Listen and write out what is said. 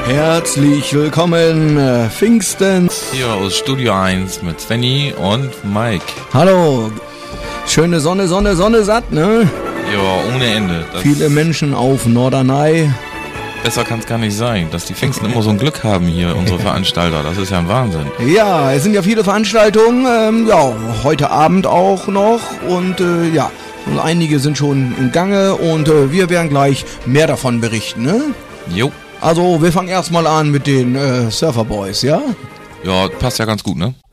Herzlich willkommen, Pfingsten. Hier aus Studio 1 mit Svenny und Mike. Hallo, schöne Sonne satt, ne? Ja, ohne Ende. Viele Menschen auf Norderney. Besser kann es gar nicht sein, dass die Pfingsten immer so ein Glück haben hier, unsere Veranstalter. Das ist ja ein Wahnsinn. Ja, es sind ja viele Veranstaltungen, heute Abend auch noch und und einige sind schon im Gange und wir werden gleich mehr davon berichten, ne? Jo. Also, wir fangen erstmal an mit den Surfer Boys, ja? Ja, passt ja ganz gut, ne?